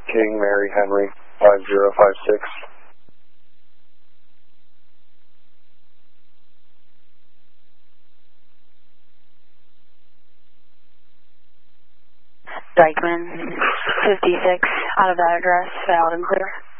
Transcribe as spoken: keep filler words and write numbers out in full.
King Mary Henry five zero five six. Dykeman fifty-six, out of that address, valid and clear.